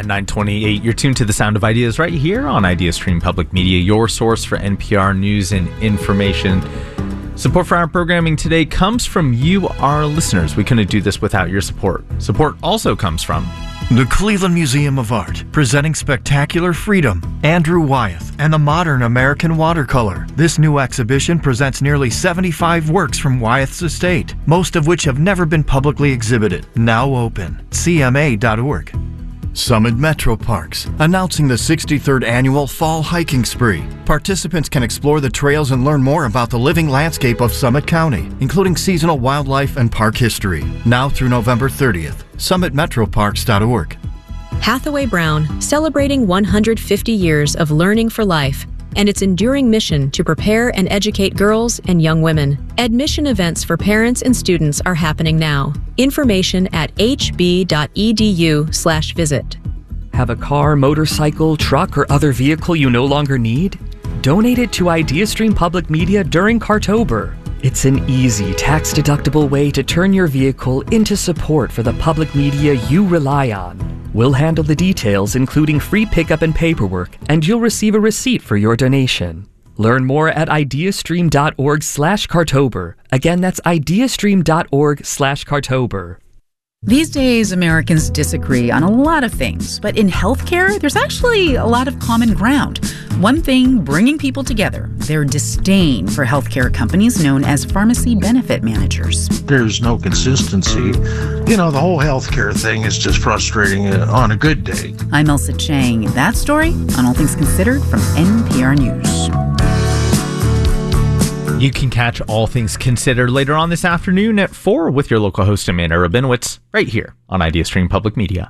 At 9:28, you're tuned to the Sound of Ideas right here on IdeaStream Public Media, your source for NPR news and information. Support for our programming today comes from you, our listeners. We couldn't do this without your support. Support also comes from the Cleveland Museum of Art, presenting Spectacular Freedom, Andrew Wyeth, and the Modern American Watercolor. This new exhibition presents nearly 75 works from Wyeth's estate, most of which have never been publicly exhibited. Now open. CMA.org. Summit Metro Parks, announcing the 63rd annual Fall Hiking Spree. Participants can explore the trails and learn more about the living landscape of Summit County, including seasonal wildlife and park history. Now through November 30th. SummitMetroParks.org. Hathaway Brown, celebrating 150 years of learning for life and its enduring mission to prepare and educate girls and young women. Admission events for parents and students are happening now. Information at hb.edu/visit. Have a car, motorcycle, truck, or other vehicle you no longer need? Donate it to IdeaStream Public Media during Cartober. It's an easy, tax-deductible way to turn your vehicle into support for the public media you rely on. We'll handle the details, including free pickup and paperwork, and you'll receive a receipt for your donation. Learn more at ideastream.org/Cartober. Again, that's ideastream.org/Cartober. These days, Americans disagree on a lot of things, but in healthcare, there's actually a lot of common ground. One thing bringing people together, their disdain for healthcare companies known as pharmacy benefit managers. There's no consistency. You know, the whole healthcare thing is just frustrating on a good day. I'm Elsa Chang. That story on All Things Considered from NPR News. You can catch All Things Considered later on this afternoon at 4 with your local host Amanda Rabinowitz right here on IdeaStream Public Media.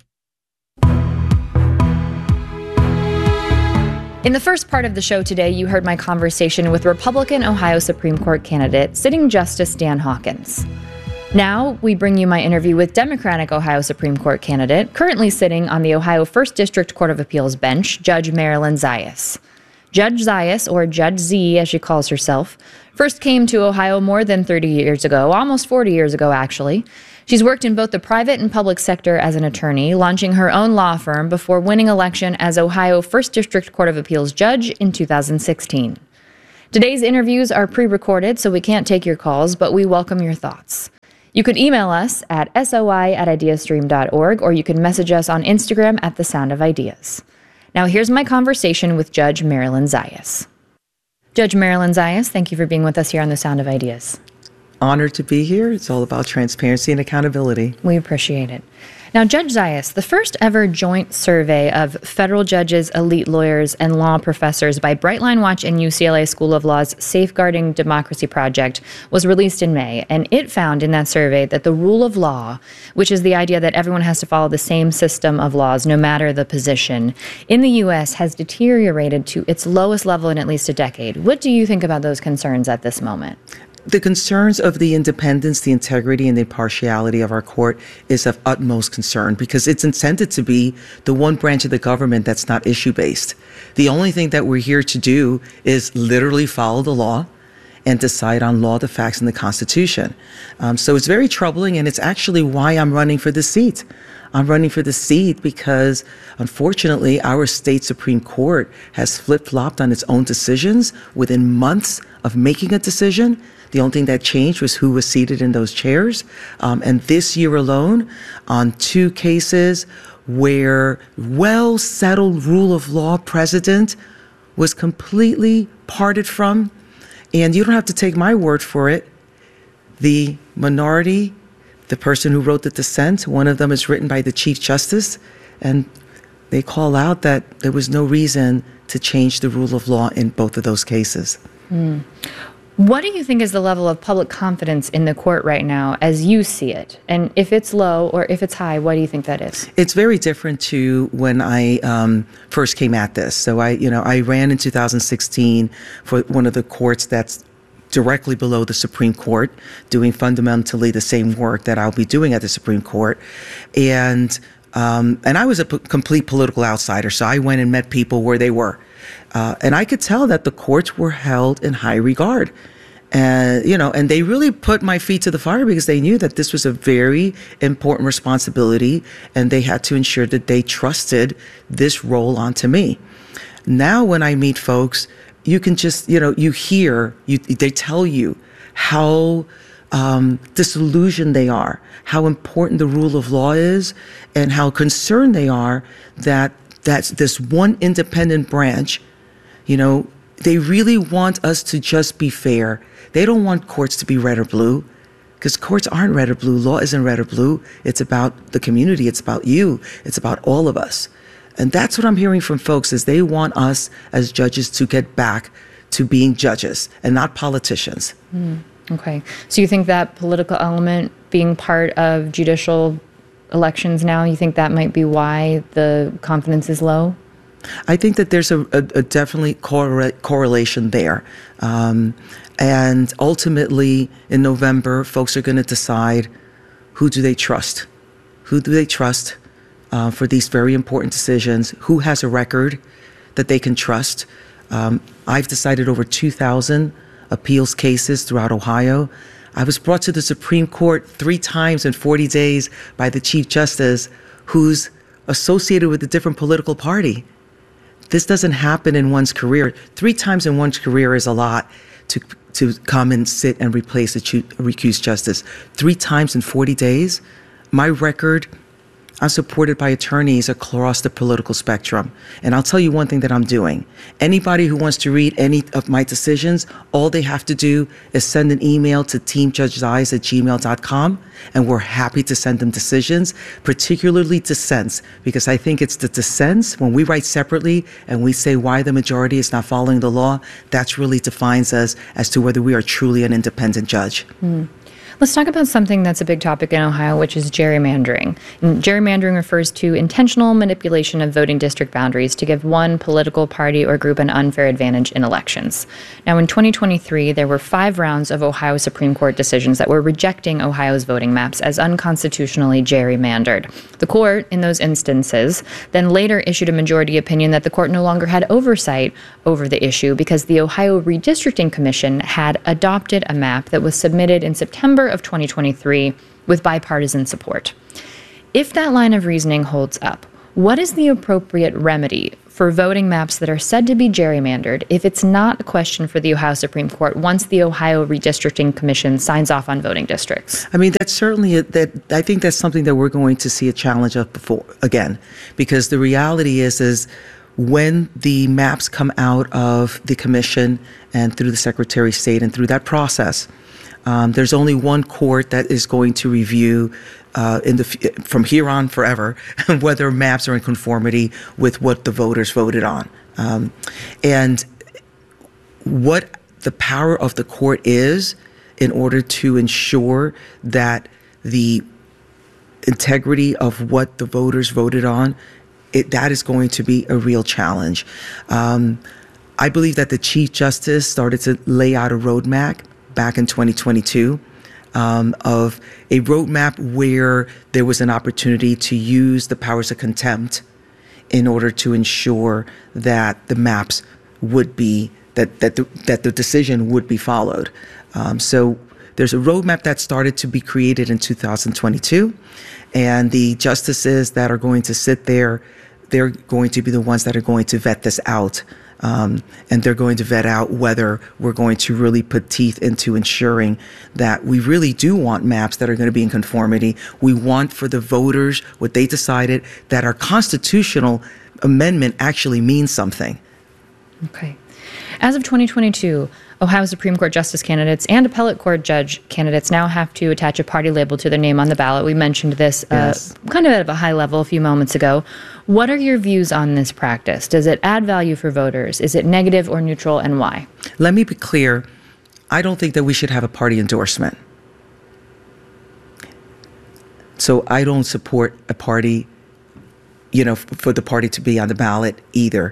In the first part of the show today, you heard my conversation with Republican Ohio Supreme Court candidate, sitting Justice Dan Hawkins. Now, we bring you my interview with Democratic Ohio Supreme Court candidate, currently sitting on the Ohio 1st District Court of Appeals bench, Judge Marilyn Zayas. Judge Zayas, or Judge Z as she calls herself, first came to Ohio more than 30 years ago, almost 40 years ago actually. She's worked in both the private and public sector as an attorney, launching her own law firm before winning election as Ohio 1st District Court of Appeals judge in 2016. Today's interviews are pre-recorded, so we can't take your calls, but we welcome your thoughts. You can email us at soi@ideastream.org, or you can message us on Instagram at The Sound of Ideas. Now here's my conversation with Judge Marilyn Zayas. Judge Marilyn Zayas, thank you for being with us here on The Sound of Ideas. Honored to be here. It's all about transparency and accountability. We appreciate it. Now, Judge Zayas, the first ever joint survey of federal judges, elite lawyers, and law professors by Brightline Watch and UCLA School of Law's Safeguarding Democracy Project was released in May, and it found in that survey that the rule of law, which is the idea that everyone has to follow the same system of laws no matter the position, in the U.S. has deteriorated to its lowest level in at least a decade. What do you think about those concerns at this moment? The concerns of the independence, the integrity, and the impartiality of our court is of utmost concern because it's intended to be the one branch of the government that's not issue-based. The only thing that we're here to do is literally follow the law and decide on law, the facts, and the Constitution. So it's very troubling, and it's actually why I'm running for this seat. I'm running for the seat because, unfortunately, our state Supreme Court has flip-flopped on its own decisions within months of making a decision. The only thing that changed was who was seated in those chairs. And this year alone, on 2 cases where well-settled rule of law precedent was completely parted from, and you don't have to take my word for it, the minority, the person who wrote the dissent, one of them is written by the Chief Justice, and they call out that there was no reason to change the rule of law in both of those cases. What do you think is the level of public confidence in the court right now as you see it? And if it's low or if it's high, what do you think that is? It's very different to when I first came at this. So I ran in 2016 for one of the courts that's directly below the Supreme Court, doing fundamentally the same work that I'll be doing at the Supreme Court. And I was a complete political outsider, so I went and met people where they were. And I could tell that the courts were held in high regard. And, and they really put my feet to the fire because they knew that this was a very important responsibility, and they had to ensure that they trusted this role onto me. Now, when I meet folks, you can just, they tell you how disillusioned they are, how important the rule of law is, and how concerned they are that this one independent branch, they really want us to just be fair. They don't want courts to be red or blue, because courts aren't red or blue. Law isn't red or blue. It's about the community. It's about you. It's about all of us. And that's what I'm hearing from folks, is they want us as judges to get back to being judges and not politicians. Okay. So you think that political element being part of judicial elections now, you think that might be why the confidence is low? I think that there's a definitely correlation there. And ultimately, in November, folks are going to decide who do they trust? Who do they trust for these very important decisions? Who has a record that they can trust? I've decided over 2,000 appeals cases throughout Ohio. I was brought to the Supreme Court 3 times in 40 days by the Chief Justice, who's associated with a different political party. This doesn't happen in one's career. 3 times in one's career is a lot to come and sit and replace a recused justice. 3 times in 40 days, my record, I'm supported by attorneys across the political spectrum. And I'll tell you one thing that I'm doing. Anybody who wants to read any of my decisions, all they have to do is send an email to teamjudgezeyes@gmail.com, and we're happy to send them decisions, particularly dissents, because I think it's the dissents, when we write separately and we say why the majority is not following the law, that's really defines us as to whether we are truly an independent judge. Let's talk about something that's a big topic in Ohio, which is gerrymandering. And gerrymandering refers to intentional manipulation of voting district boundaries to give one political party or group an unfair advantage in elections. Now, in 2023, there were 5 rounds of Ohio Supreme Court decisions that were rejecting Ohio's voting maps as unconstitutionally gerrymandered. The court, in those instances, then later issued a majority opinion that the court no longer had oversight over the issue because the Ohio Redistricting Commission had adopted a map that was submitted in September of 2023 with bipartisan support. If that line of reasoning holds up, what is the appropriate remedy for voting maps that are said to be gerrymandered if it's not a question for the Ohio Supreme Court once the Ohio Redistricting Commission signs off on voting districts? I mean, that's certainly I think that's something that we're going to see a challenge of again, because the reality is when the maps come out of the commission and through the Secretary of State and through that process, there's only one court that is going to review from here on forever whether maps are in conformity with what the voters voted on. And what the power of the court is in order to ensure that the integrity of what the voters voted on, that is going to be a real challenge. I believe that the Chief Justice started to lay out a roadmap back in 2022 of a roadmap where there was an opportunity to use the powers of contempt in order to ensure that the maps would be, that the decision would be followed. So there's a roadmap that started to be created in 2022, and the justices that are going to sit there, they're going to be the ones that are going to vet this out. And they're going to vet out whether we're going to really put teeth into ensuring that we really do want maps that are going to be in conformity. We want for the voters what they decided, that our constitutional amendment actually means something. Okay. As of 2022, Ohio Supreme Court justice candidates and appellate court judge candidates now have to attach a party label to their name on the ballot. We mentioned this kind of at a high level a few moments ago. What are your views on this practice? Does it add value for voters? Is it negative or neutral, and why? Let me be clear. I don't think that we should have a party endorsement. So I don't support a party, for the party to be on the ballot either.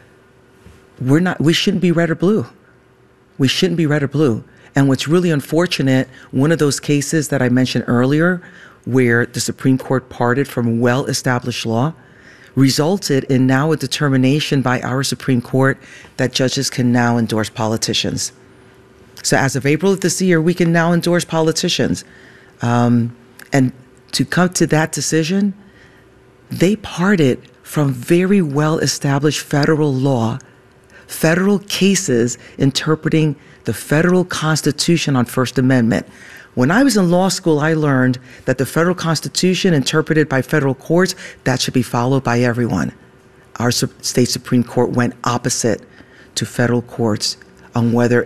We shouldn't be red or blue. We shouldn't be red or blue. And what's really unfortunate, one of those cases that I mentioned earlier, where the Supreme Court parted from well-established law, resulted in now a determination by our Supreme Court that judges can now endorse politicians. So as of April of this year, we can now endorse politicians. And to come to that decision, they parted from very well-established federal law, federal cases interpreting the federal Constitution on First Amendment. When I was in law school, I learned that the federal Constitution interpreted by federal courts, that should be followed by everyone. Our state Supreme Court went opposite to federal courts on whether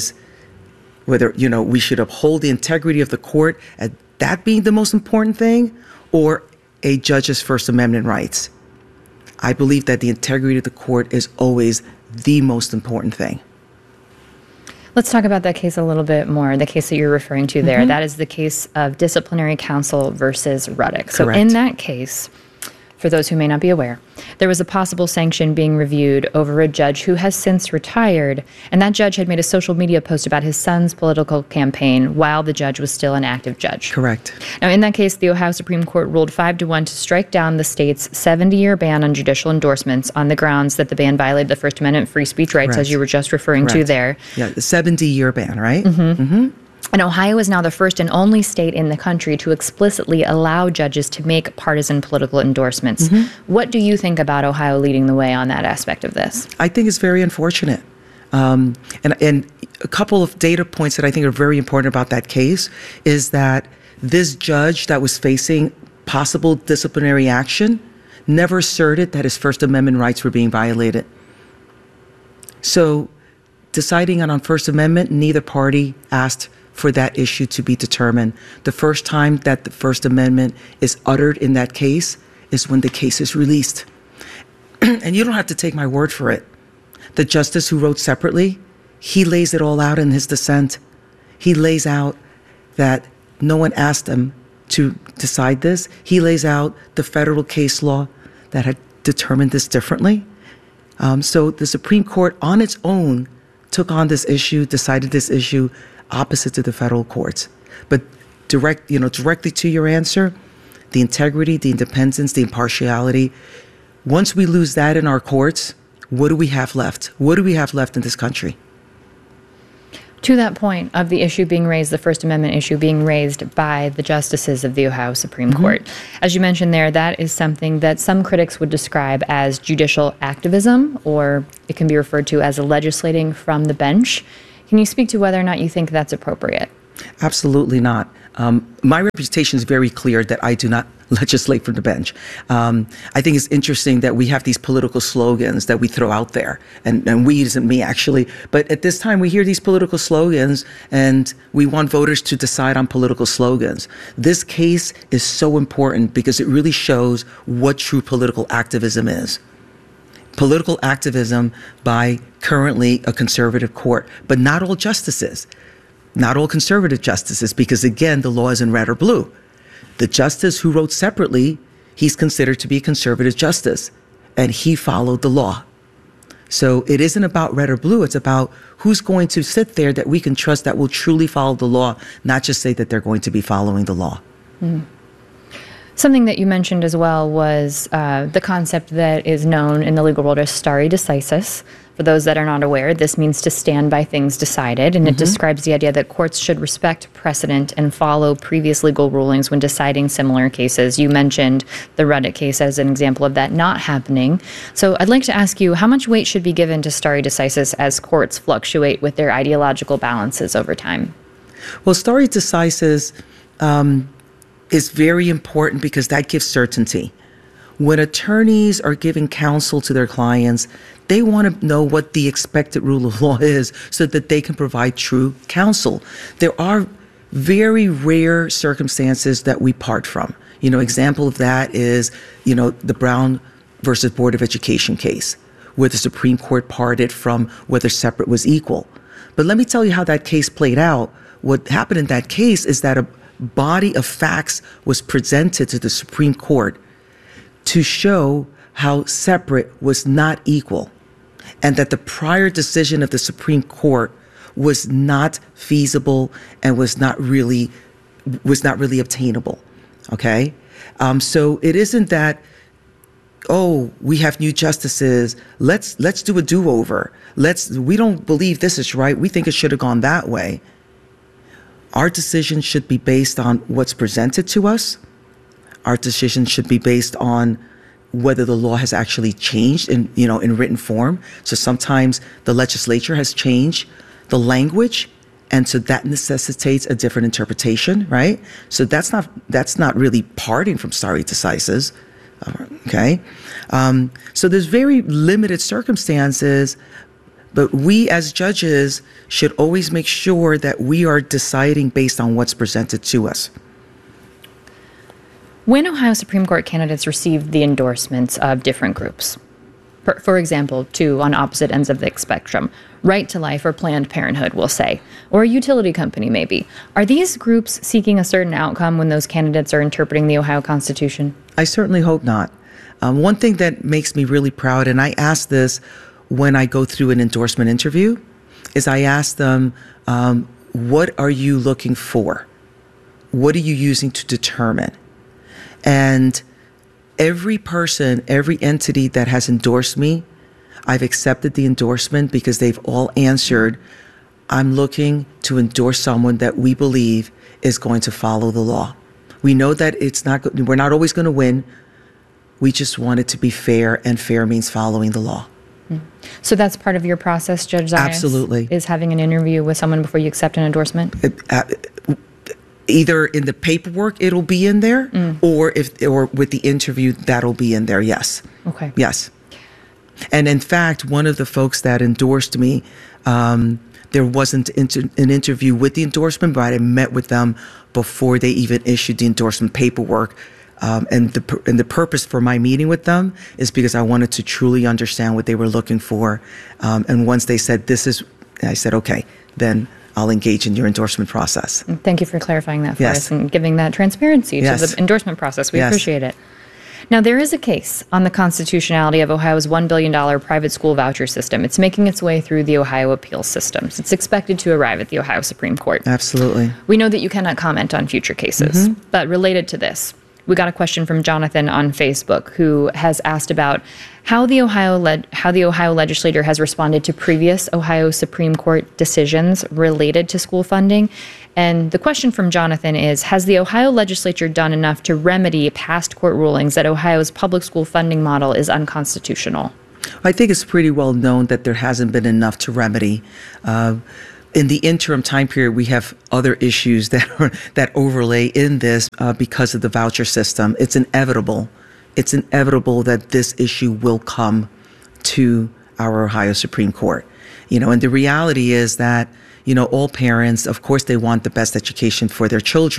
we should uphold the integrity of the court as that being the most important thing, or a judge's First Amendment rights. I believe that the integrity of the court is always the most important thing. Let's talk about that case a little bit more, the case that you're referring to there. That is the case of disciplinary counsel versus Ruddock. So in that case, for those who may not be aware, there was a possible sanction being reviewed over a judge who has since retired, and that judge had made a social media post about his son's political campaign while the judge was still an active judge. Correct. Now, in that case, the Ohio Supreme Court ruled 5-1 to strike down the state's 70-year ban on judicial endorsements on the grounds that the ban violated the First Amendment free speech rights, as you were just referring to there. Yeah, the 70-year ban, right? And Ohio is now the first and only state in the country to explicitly allow judges to make partisan political endorsements. What do you think about Ohio leading the way on that aspect of this? I think it's very unfortunate. And a couple of data points that I think are very important about that case is that this judge that was facing possible disciplinary action never asserted that his First Amendment rights were being violated. So deciding on First Amendment, neither party asked for that issue to be determined. The first time that the First Amendment is uttered in that case is when the case is released. And you don't have to take my word for it. The justice who wrote separately, he lays it all out in his dissent. He lays out that no one asked him to decide this. He lays out the federal case law that had determined this differently. So the Supreme Court on its own took on this issue, decided this issue opposite to the federal courts. But directly to your answer, the integrity, the independence, the impartiality, once we lose that in our courts, what do we have left? What do we have left in this country? To that point of the issue being raised, the First Amendment issue being raised by the justices of the Ohio Supreme Court, as you mentioned there, that is something that some critics would describe as judicial activism, or it can be referred to as legislating from the bench. Can you speak to whether or not you think that's appropriate? Absolutely not. My reputation is very clear that I do not legislate from the bench. I think it's interesting that we have these political slogans that we throw out there, and we isn't me actually, but at this time we hear these political slogans and we want voters to decide on political slogans. This case is so important because it really shows what true political activism is. Political activism by currently a conservative court, but not all justices, not all conservative justices, because again, the law is in red or blue. The justice who wrote separately, he's considered to be a conservative justice, and he followed the law. So it isn't about red or blue, it's about who's going to sit there that we can trust that will truly follow the law, not just say that they're going to be following the law. Something that you mentioned as well was the concept that is known in the legal world as stare decisis. For those that are not aware, this means to stand by things decided, and it describes the idea that courts should respect precedent and follow previous legal rulings when deciding similar cases. You mentioned the Ruddock case as an example of that not happening. So I'd like to ask you, how much weight should be given to stare decisis as courts fluctuate with their ideological balances over time? Well, stare decisis is very important because that gives certainty. When attorneys are giving counsel to their clients, they want to know what the expected rule of law is so that they can provide true counsel. There are very rare circumstances that we part from. Example of that is, the Brown versus Board of Education case, where the Supreme Court parted from whether separate was equal. But let me tell you how that case played out. What happened in that case is that a body of facts was presented to the Supreme Court to show how separate was not equal, and that the prior decision of the Supreme Court was not feasible and was not really obtainable. Okay, so it isn't that oh, we have new justices. Let's do a do-over. We don't believe this is right. We think it should have gone that way. Our decision should be based on what's presented to us. Our decision should be based on whether the law has actually changed in written form. So sometimes the legislature has changed the language, and so that necessitates a different interpretation, right? So that's not really parting from stare decisis, okay? So there's very limited circumstances, but we as judges should always make sure that we are deciding based on what's presented to us. When Ohio Supreme Court candidates received the endorsements of different groups, for example, two on opposite ends of the spectrum, Right to Life or Planned Parenthood, we'll say, or a utility company maybe, are these groups seeking a certain outcome when those candidates are interpreting the Ohio Constitution? I certainly hope not. One thing that makes me really proud, and I ask this when I go through an endorsement interview, is I ask them, what are you looking for? What are you using to determine? And every person, every entity that has endorsed me, I've accepted the endorsement because they've all answered, I'm looking to endorse someone that we believe is going to follow the law. We know that we're not always going to win. We just want it to be fair, and fair means following the law. So that's part of your process, Judge Zayas? Absolutely. Is having an interview with someone before you accept an endorsement? Either in the paperwork it'll be in there, or with the interview that'll be in there. Yes. Okay. Yes. And in fact, one of the folks that endorsed me, there wasn't an interview with the endorsement, but I met with them before they even issued the endorsement paperwork. And the purpose for my meeting with them is because I wanted to truly understand what they were looking for. And once they said I said, okay, then I'll engage in your endorsement process. Thank you for clarifying that for Yes. us and giving that transparency Yes. to the endorsement process. We Yes. appreciate it. Now, there is a case on the constitutionality of Ohio's $1 billion private school voucher system. It's making its way through the Ohio appeals systems. It's expected to arrive at the Ohio Supreme Court. Absolutely. We know that you cannot comment on future cases, but related to this, we got a question from Jonathan on Facebook, who has asked about how the Ohio legislature has responded to previous Ohio Supreme Court decisions related to school funding. And the question from Jonathan is, has the Ohio legislature done enough to remedy past court rulings that Ohio's public school funding model is unconstitutional? I think it's pretty well known that there hasn't been enough to remedy. In the interim time period, we have other issues that overlay in this because of the voucher system. It's inevitable. It's inevitable that this issue will come to our Ohio Supreme Court. And the reality is that, all parents, of course, they want the best education for their children.